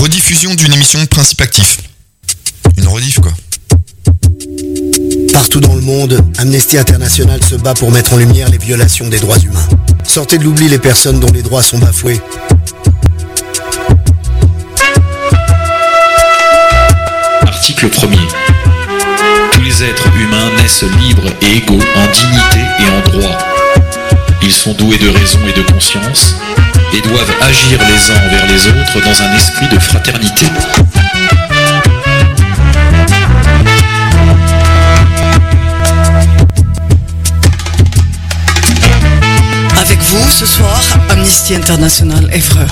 rediffusion d'une émission de Principe Actif. Une rediff, quoi. Partout dans le monde, Amnesty International se bat pour mettre en lumière les violations des droits humains. Sortez de l'oubli les personnes dont les droits sont bafoués. Article 1er. Tous les êtres humains naissent libres et égaux en dignité et en droit. Ils sont doués de raison et de conscience et doivent agir les uns envers les autres dans un esprit de fraternité. Avec vous, ce soir, Amnesty International Évreux.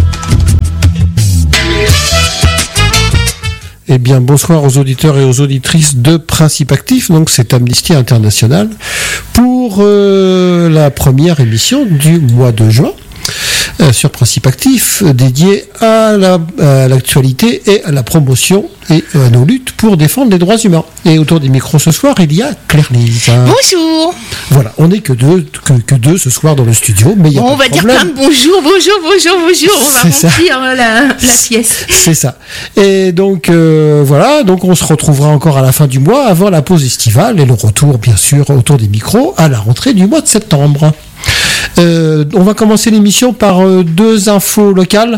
Eh bien, bonsoir aux auditeurs et aux auditrices de Principe Actif. Donc, c'est Amnesty International pour la première émission du mois de juin sur Principe Actif, dédiée à l'actualité et à la promotion et à nos luttes pour défendre les droits humains. Et autour des micros ce soir, il y a Claire-Lise. Bonjour. Voilà, on n'est que deux ce soir dans le studio, mais il y a on va dire plein de bonjour. On va remplir la pièce. C'est ça. Et donc voilà, donc on se retrouvera encore à la fin du mois, avant la pause estivale et le retour, bien sûr, autour des micros à la rentrée du mois de septembre. On va commencer l'émission par deux infos locales.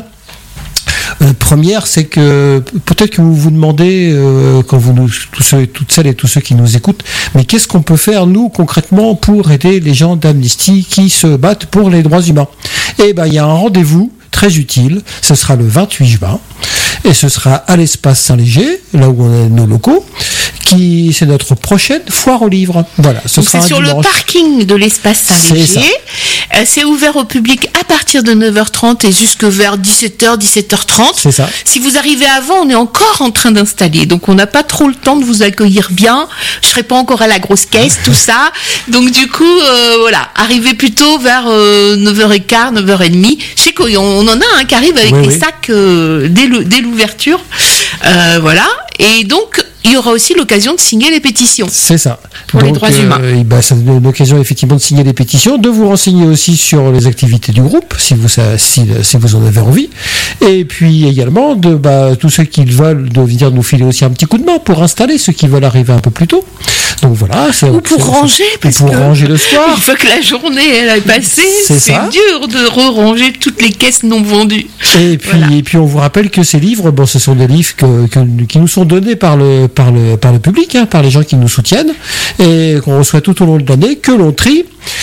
Première, c'est que peut-être que vous vous demandez, quand toutes celles et tous ceux qui nous écoutent, mais qu'est-ce qu'on peut faire, nous, concrètement, pour aider les gens d'Amnesty qui se battent pour les droits humains? Eh ben, il y a un rendez-vous très utile, ce sera le 28 juin, et ce sera à l'espace Saint-Léger, là où on a nos locaux, c'est notre prochaine foire aux livres. Voilà, c'est sur le parking de l'espace Saint-Léger. C'est ouvert au public à partir de 9h30 et jusque vers 17h, 17h30. C'est ça. Si vous arrivez avant, on est encore en train d'installer. Donc on n'a pas trop le temps de vous accueillir bien. Je serai pas encore à la grosse caisse, tout ça. Donc du coup, voilà, arrivez plutôt vers 9h15, 9h30. Je sais qu'on en a un qui arrive avec des sacs dès l'ouverture. Voilà. Et donc, il y aura aussi l'occasion de signer les pétitions. C'est ça. Pour les droits humains. Ça donne l'occasion effectivement de signer les pétitions, de vous renseigner aussi sur les activités du groupe, si vous en avez envie. Et puis également, tous ceux qui veulent de venir nous filer aussi un petit coup de main pour installer ceux qui veulent arriver un peu plus tôt. Donc voilà. Ou pour ranger, parce pour ranger le soir. Une fois que la journée elle est passée, c'est dur de ranger toutes les caisses non vendues. Et puis on vous rappelle que ces livres, ce sont des livres qui nous sont donnés par le public, par les gens qui nous soutiennent, et qu'on reçoit tout au long de l'année, que l'on trie,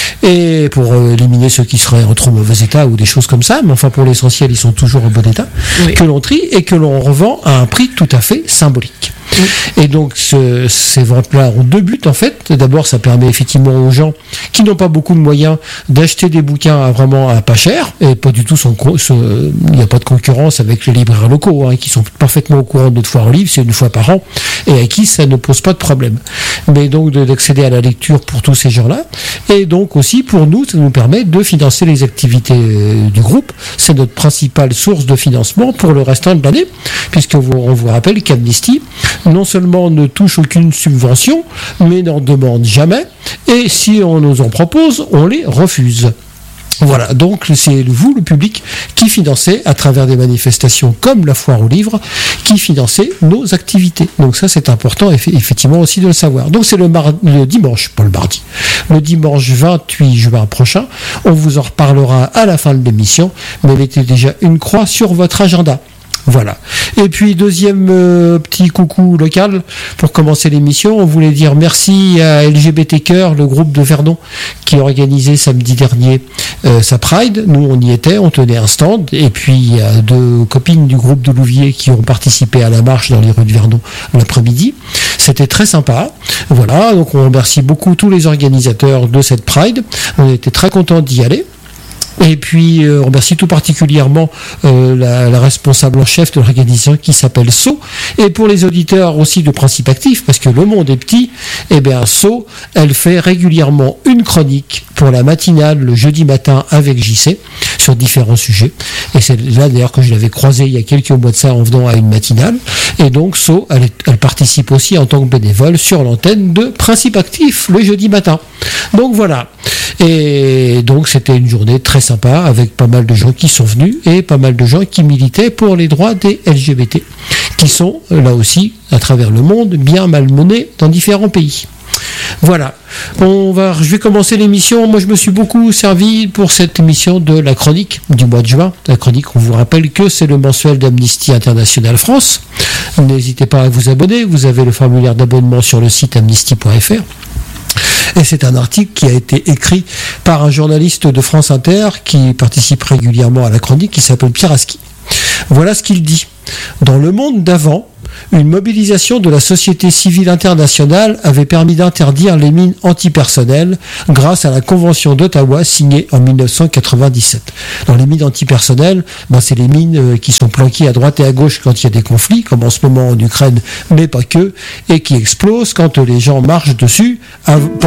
et pour éliminer ceux qui seraient en trop mauvais état ou des choses comme ça, mais enfin pour l'essentiel ils sont toujours en bon état, que l'on trie et que l'on revend à un prix tout à fait symbolique. Et donc ces ventes-là ont deux buts en fait. D'abord, ça permet effectivement aux gens qui n'ont pas beaucoup de moyens d'acheter des bouquins vraiment à pas cher, et pas du tout il n'y a pas de concurrence avec les libraires locaux, qui sont parfaitement au courant de notre foire aux livres, c'est une fois par an, et à qui ça ne pose pas de problème. Mais donc d'accéder à la lecture pour tous ces gens-là, et donc aussi pour nous, ça nous permet de financer les activités du groupe. C'est notre principale source de financement pour le restant de l'année, puisque on vous rappelle qu'Amnesty non seulement ne touche aucune subvention, mais n'en demande jamais, et si on nous en propose, on les refuse. Voilà, donc c'est vous, le public, qui financez, à travers des manifestations comme la foire aux livres, qui financez nos activités. Donc ça, c'est important, effectivement, aussi de le savoir. Donc c'est le dimanche, pas le mardi, le dimanche 28 juin prochain. On vous en reparlera à la fin de l'émission, mais mettez déjà une croix sur votre agenda. Voilà. Et puis deuxième petit coucou local pour commencer l'émission, on voulait dire merci à LGBT Cœur, le groupe de Vernon qui a organisé samedi dernier sa Pride. Nous on y était, on tenait un stand, et puis il y a deux copines du groupe de Louviers qui ont participé à la marche dans les rues de Vernon l'après-midi. C'était très sympa. Voilà, donc on remercie beaucoup tous les organisateurs de cette Pride. On était très contents d'y aller. Et puis on remercie tout particulièrement la responsable en chef de l'organisation qui s'appelle So, et pour les auditeurs aussi de Principe Actif, parce que le monde est petit, et bien So, elle fait régulièrement une chronique pour la matinale le jeudi matin avec JC sur différents sujets. Et c'est là d'ailleurs que je l'avais croisé il y a quelques mois de ça en venant à une matinale. Et donc So, elle participe aussi en tant que bénévole sur l'antenne de Principe Actif le jeudi matin. Donc voilà. Et donc c'était une journée très sympa avec pas mal de gens qui sont venus et pas mal de gens qui militaient pour les droits des LGBT, qui sont là aussi à travers le monde bien malmenés dans différents pays. Voilà, je vais commencer l'émission. Moi je me suis beaucoup servi pour cette émission de la chronique du mois de juin. La chronique, on vous rappelle que c'est le mensuel d'Amnesty International France. N'hésitez pas à vous abonner, vous avez le formulaire d'abonnement sur le site amnesty.fr. Et c'est un article qui a été écrit par un journaliste de France Inter qui participe régulièrement à la chronique, qui s'appelle Pierre Aski. Voilà ce qu'il dit. Dans le monde d'avant, une mobilisation de la société civile internationale avait permis d'interdire les mines antipersonnelles grâce à la Convention d'Ottawa signée en 1997. Dans les mines antipersonnelles, c'est les mines qui sont planquées à droite et à gauche quand il y a des conflits, comme en ce moment en Ukraine, mais pas que, et qui explosent quand les gens marchent dessus